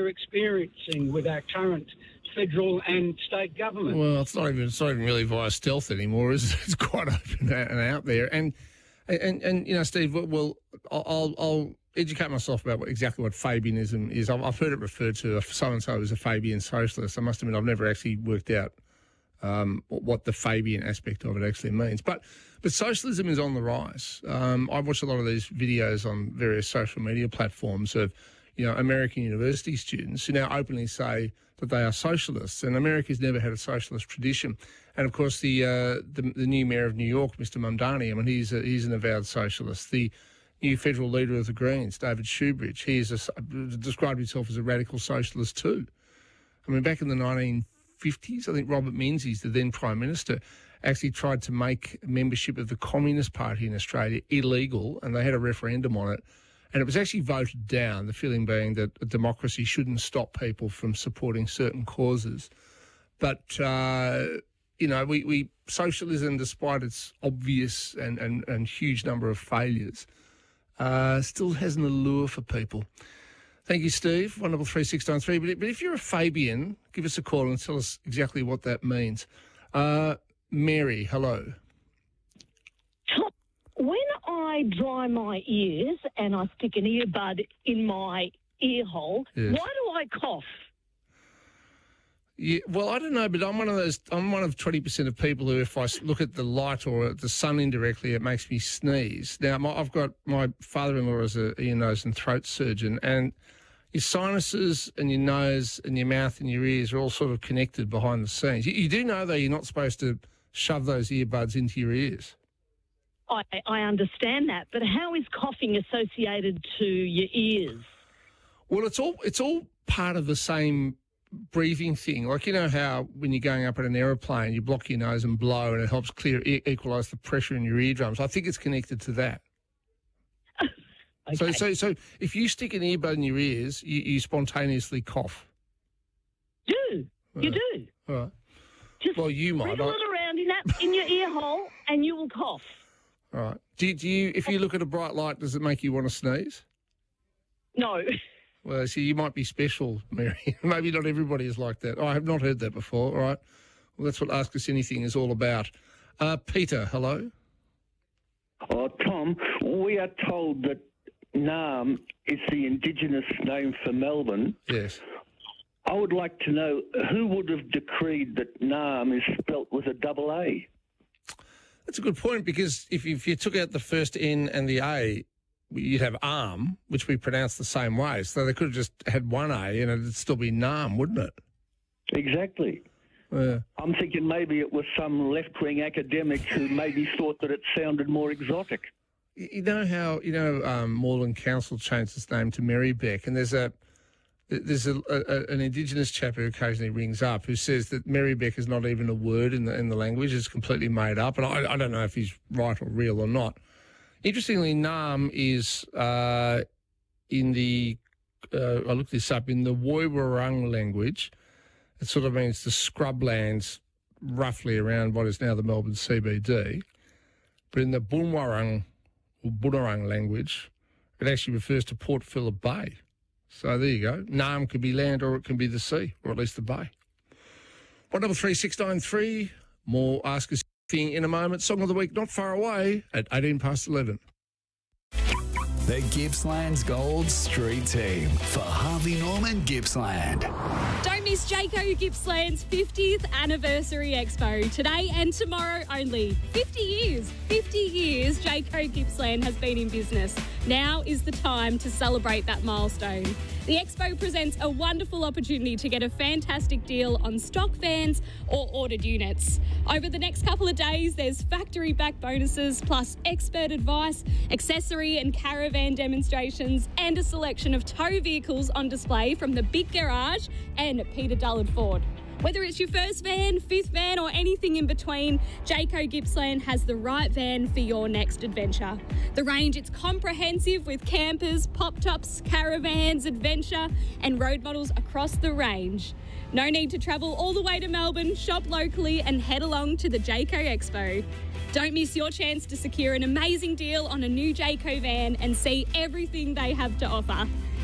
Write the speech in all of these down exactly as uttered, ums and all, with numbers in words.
we're experiencing with our current federal and state government. Well, it's not even it's not even really via stealth anymore, is it? It's quite open and out there. And and and you know, Steve, well, I'll I'll educate myself about what, exactly what Fabianism is. I've, I've heard it referred to. So and so as a Fabian socialist. I must admit, I've never actually worked out um, what the Fabian aspect of it actually means. But but socialism is on the rise. Um, I've watched a lot of these videos on various social media platforms of, you know, American university students who now openly say that they are socialists, and America's never had a socialist tradition. And of course, the uh, the, the new mayor of New York, Mister Mamdani, I mean, he's a, he's an avowed socialist. The new federal leader of the Greens, David Shoebridge, he is a, described himself as a radical socialist too. I mean, back in the nineteen fifties, I think Robert Menzies, the then Prime Minister, actually tried to make membership of the Communist Party in Australia illegal, and they had a referendum on it. And it was actually voted down, the feeling being that a democracy shouldn't stop people from supporting certain causes. But, uh, you know, we, we socialism, despite its obvious and, and, and huge number of failures, uh, still has an allure for people. Thank you, Steve, one double three six nine three. But, but if you're a Fabian, give us a call and tell us exactly what that means. Uh, Mary, hello. When I dry my ears and I stick an earbud in my ear hole, yes. Why do I cough? Yeah, well, I don't know, but I'm one of those. I'm one of twenty percent of people who, if I look at the light or at the sun indirectly, it makes me sneeze. Now, my, I've got my father-in-law is a ear, nose, and throat surgeon, and your sinuses and your nose and your mouth and your ears are all sort of connected behind the scenes. You, you do know, though, you're not supposed to shove those earbuds into your ears. I, I understand that, but how is coughing associated to your ears? Well, it's all it's all part of the same breathing thing. Like, you know how when you're going up in an aeroplane, you block your nose and blow, and it helps clear e- equalise the pressure in your eardrums. I think it's connected to that. Okay. So, so, so if you stick an earbud in your ears, you, you spontaneously cough. Do you Uh, do? All right. Just Well, you might. wriggle I- it around in that in your ear hole, and you will cough. All right. Do, do you? If you look at a bright light, does it make you want to sneeze? No. Well, see, you might be special, Mary. Maybe not everybody is like that. I have not heard that before. All right. Well, that's what Ask Us Anything is all about. Uh, Peter, hello. Oh, Tom, we are told that Naarm is the Indigenous name for Melbourne. Yes. I would like to know who would have decreed that Naarm is spelt with a double A? That's a good point, because if you, if you took out the first N and the A, you'd have arm, which we pronounce the same way. So they could have just had one A and it'd still be Naarm, wouldn't it? Exactly. Yeah. I'm thinking maybe it was some left-wing academic who maybe thought that it sounded more exotic. You you know how, you know, um, Moreland Council changed its name to Marybeck, and there's a there's a, a, an Indigenous chap who occasionally rings up who says that Marybeck is not even a word in the in the language; it's completely made up. And I, I don't know if he's right or real or not. Interestingly, Naarm is uh, in the uh, I looked this up in the Woiwurrung language. It sort of means the scrublands roughly around what is now the Melbourne C B D. But in the Boonwurrung or Bunurong language, it actually refers to Port Phillip Bay. So there you go. Naarm could be land or it can be the sea, or at least the bay. one double three six nine three. More Ask Us Anything in a moment. Song of the week not far away at eighteen past eleven. The Gippsland's Gold Street Team for Harvey Norman Gippsland. Don't miss Jayco Gippsland's fiftieth Anniversary Expo today and tomorrow only. fifty years. fifty years Jayco Gippsland has been in business. Now is the time to celebrate that milestone. The Expo presents a wonderful opportunity to get a fantastic deal on stock vans or ordered units. Over the next couple of days, there's factory-backed bonuses plus expert advice, accessory and caravan demonstrations, and a selection of tow vehicles on display from the Big Garage and Peter Dullard Ford. Whether it's your first van, fifth van, or anything in between, Jayco Gippsland has the right van for your next adventure. The range, it's comprehensive with campers, pop-tops, caravans, adventure, and road models across the range. No need to travel all the way to Melbourne, shop locally, and head along to the Jayco Expo. Don't miss your chance to secure an amazing deal on a new Jayco van and see everything they have to offer.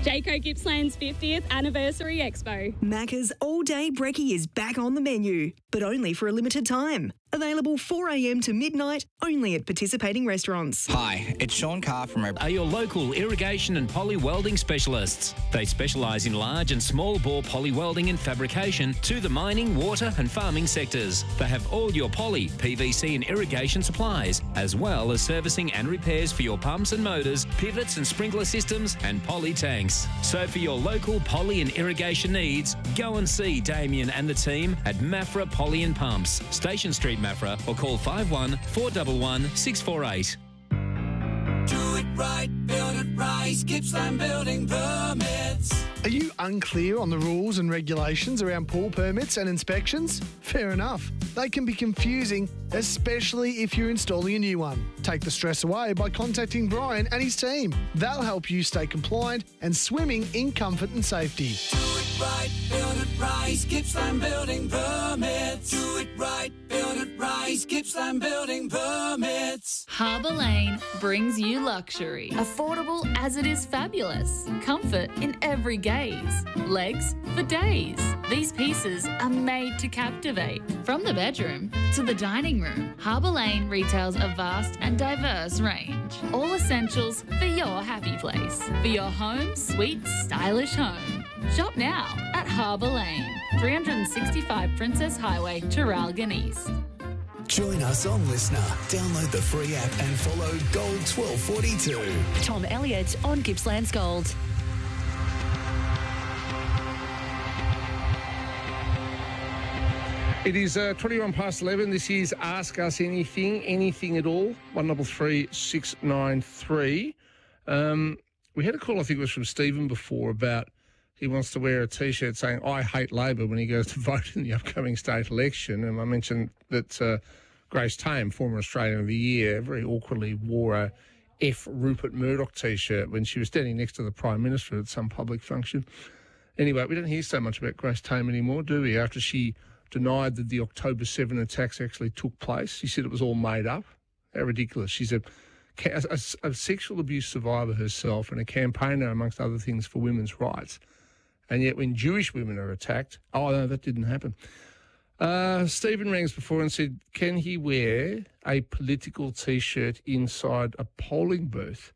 Jayco Gippsland's fiftieth Anniversary Expo. Macca's All Day Brekkie is back on the menu, but only for a limited time. Available four a m to midnight, only at participating restaurants. Hi, it's Sean Carr from... Are your local irrigation and poly welding specialists. They specialise in large and small bore poly welding and fabrication to the mining, water and farming sectors. They have all your poly, P V C and irrigation supplies, as well as servicing and repairs for your pumps and motors, pivots and sprinkler systems and poly tanks. So for your local poly and irrigation needs, go and see Damien and the team at Mafra Poly and Pumps, Station Street, Mafra, or call five one four one one six four eight. Do it right, build it right, Gippsland Building Permits. Are you unclear on the rules and regulations around pool permits and inspections? Fair enough. They can be confusing, especially if you're installing a new one. Take the stress away by contacting Brian and his team. They'll help you stay compliant and swimming in comfort and safety. Do it right, build it right, Gippsland Building Permits. Do it right, build it right, Gippsland Building Permits. Harbour Lane brings you luxury. Affordable as it is fabulous. Comfort in every gaze. Legs for days. These pieces are made to captivate. From the bedroom to the dining room, Harbour Lane retails a vast and diverse range. All essentials for your happy place. For your home, sweet, stylish home. Shop now at Harbour Lane, three sixty-five Princess Highway, Traralgon East. Join us on Listener. Download the free app and follow Gold twelve forty-two. Tom Elliott on Gippsland's Gold. It is uh, twenty-one past eleven. This is Ask Us Anything, anything at all. one double three six nine three. Um, we had a call, I think it was from Stephen before, about he wants to wear a T-shirt saying, I hate Labor when he goes to vote in the upcoming state election. And I mentioned that uh, Grace Tame, former Australian of the Year, very awkwardly wore a F. Rupert Murdoch T-shirt when she was standing next to the Prime Minister at some public function. Anyway, we don't hear so much about Grace Tame anymore, do we? After she denied that the October seventh attacks actually took place. She said it was all made up. How ridiculous. She's a, a, a sexual abuse survivor herself and a campaigner, amongst other things, for women's rights. And yet when Jewish women are attacked, oh, no, that didn't happen. Uh, Stephen rang us before and said, can he wear a political T-shirt inside a polling booth?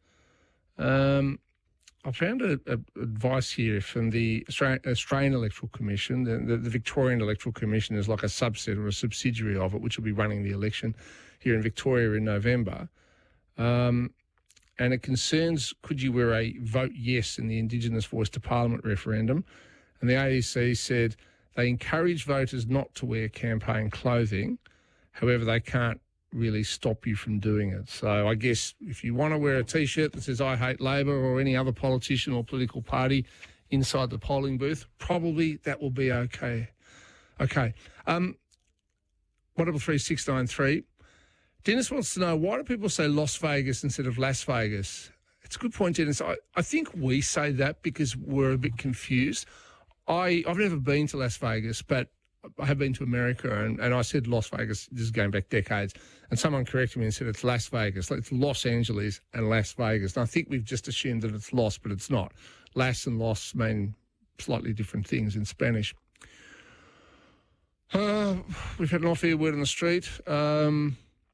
Um, I found a, a advice here from the Australian, Australian Electoral Commission. The, the, the Victorian Electoral Commission is like a subset or a subsidiary of it, which will be running the election here in Victoria in November. Um, and it concerns, could you wear a vote yes in the Indigenous Voice to Parliament referendum? And the A E C said they encourage voters not to wear campaign clothing. However, they can't really stop you from doing it. So I guess if you want to wear a T-shirt that says I hate Labor or any other politician or political party inside the polling booth, probably that will be okay. Okay. Um, one double three six nine three. Dennis wants to know, why do people say Las Vegas instead of Las Vegas? It's a good point, Dennis. I, I think we say that because we're a bit confused. I, I've never been to Las Vegas, but I have been to America, and, and I said Las Vegas, this is going back decades, and someone corrected me and said it's Las Vegas. It's Los Angeles and Las Vegas. And I think we've just assumed that it's Los, but it's not. Las and Los mean slightly different things in Spanish. Uh, we've had an off-air word on the street. Um,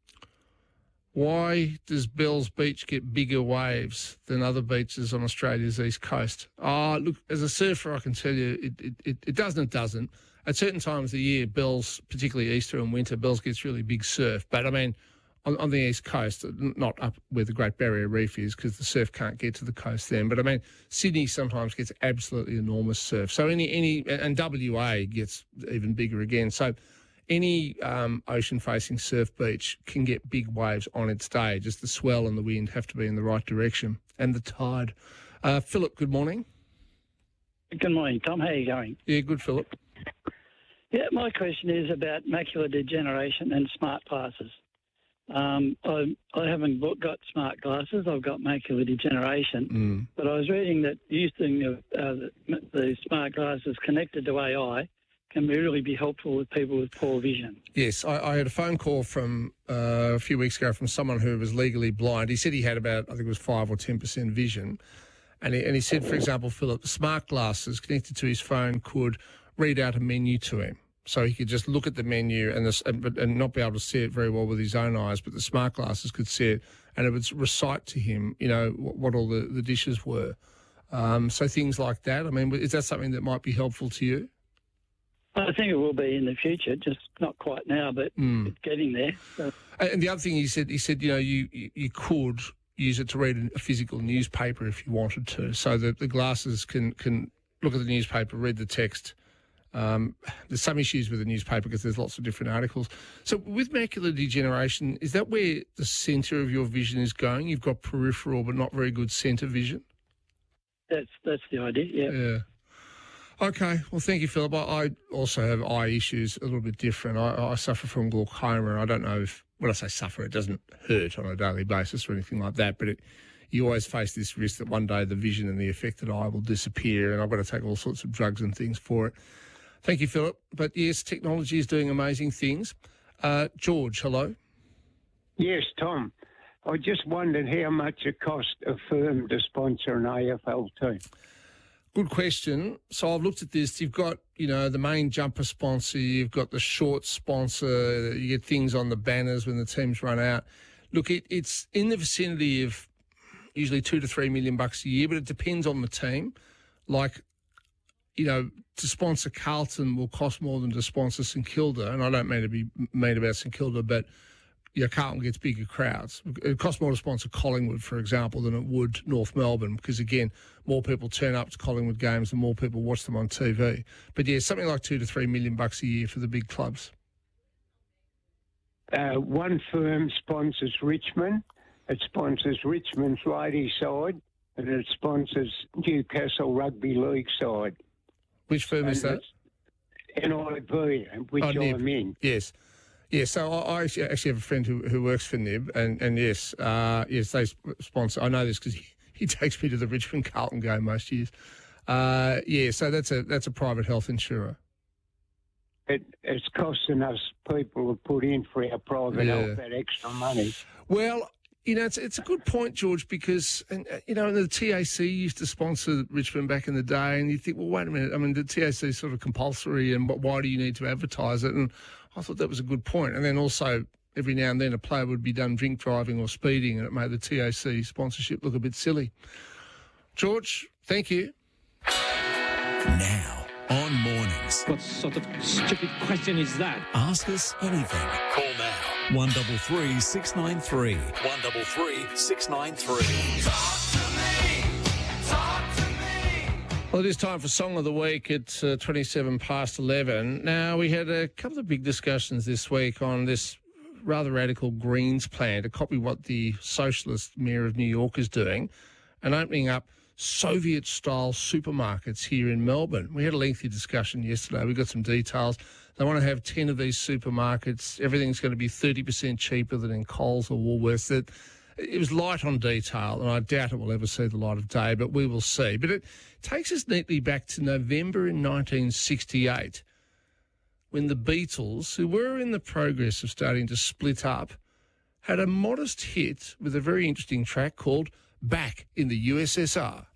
why does Bells Beach get bigger waves than other beaches on Australia's east coast? Ah, oh, look, as a surfer, I can tell you it, it, it, it doesn't, it doesn't. At certain times of the year, Bells, particularly Easter and winter, Bells gets really big surf. But, I mean, on, on the east coast, not up where the Great Barrier Reef is, because the surf can't get to the coast then. But, I mean, Sydney sometimes gets absolutely enormous surf. So any, any and W A gets even bigger again. So any um, ocean-facing surf beach can get big waves on its day. Just the swell and the wind have to be in the right direction, and the tide. Uh, Philip, good morning. Good morning, Tom. How are you going? Yeah, good, Philip. Yeah, my question is about macular degeneration and smart glasses. Um, I, I haven't got smart glasses. I've got macular degeneration. Mm. But I was reading that using uh, the, the smart glasses connected to A I can really be helpful with people with poor vision. Yes, I, I had a phone call from uh, a few weeks ago from someone who was legally blind. He said he had about, I think it was five or ten percent vision. And he, and he said, for example, Philip, the smart glasses connected to his phone could read out a menu to him. So he could just look at the menu and, this, and, and not be able to see it very well with his own eyes, but the smart glasses could see it, and it would recite to him, you know, what, what all the, the dishes were. Um, so things like that. I mean, is that something that might be helpful to you? I think it will be in the future, just not quite now, but Mm. it's getting there. So. And the other thing he said, he said, you know, you you, you could use it to read a physical newspaper if you wanted to, so that the glasses can can look at the newspaper, read the text. Um, there's some issues with the newspaper because there's lots of different articles. So with macular degeneration, is that where the centre of your vision is going? You've got peripheral but not very good centre vision? That's that's the idea, yeah. Yeah. Okay, well, thank you, Philip. I, I also have eye issues, a little bit different. I, I suffer from glaucoma, and I don't know if, when I say suffer, it doesn't hurt on a daily basis or anything like that, but it, you always face this risk that one day the vision and the affected eye will disappear, and I've got to take all sorts of drugs and things for it. Thank you, Philip. But yes, technology is doing amazing things. Uh, George, hello. Yes, Tom. I just wondered how much it cost a firm to sponsor an A F L team. Good question. So I've looked at this. You've got, you know, the main jumper sponsor. You've got the short sponsor. You get things on the banners when the teams run out. Look, it, it's in the vicinity of usually two to three million bucks a year, but it depends on the team. Like, you know, to sponsor Carlton will cost more than to sponsor St Kilda, and I don't mean to be mean about St Kilda, but you know, Carlton gets bigger crowds. It costs more to sponsor Collingwood, for example, than it would North Melbourne, because, again, more people turn up to Collingwood games and more people watch them on T V. But, yeah, something like two to three million bucks a year for the big clubs. Uh, one firm sponsors Richmond. It sponsors Richmond's ladies side, and it sponsors Newcastle Rugby League side. Which firm and is that? N I B, which oh, Nib. I'm in. Yes. Yeah, so I, I actually actually have a friend who, who works for Nib, and, and yes, uh, yes, they sponsor. I know this because he, he takes me to the Richmond Carlton game most years. Uh, yeah, so that's a that's a private health insurer. It, it's costing us people to put in for our private Yeah. health that extra money. Well, you know, it's it's a good point, George, because, and, uh, you know, the T A C used to sponsor Richmond back in the day, and you think, well, wait a minute, I mean, the T A C is sort of compulsory, and why do you need to advertise it? And I thought that was a good point. And then also, every now and then, a player would be done drink driving or speeding, and it made the T A C sponsorship look a bit silly. George, thank you. Now, on Mornings. What sort of stupid question is that? Ask us anything. Call now. one double three six nine three. one double three six nine three. Well, it is time for Song of the Week at uh, twenty-seven past eleven. Now, we had a couple of big discussions this week on this rather radical Greens plan to copy what the socialist mayor of New York is doing and opening up Soviet-style supermarkets here in Melbourne. We had a lengthy discussion yesterday. We got some details. They want to have ten of these supermarkets. Everything's going to be thirty percent cheaper than in Coles or Woolworths. It, it was light on detail, and I doubt it will ever see the light of day, but we will see. But it takes us neatly back to November in nineteen sixty-eight, when the Beatles, who were in the progress of starting to split up, had a modest hit with a very interesting track called Back in the U S S R.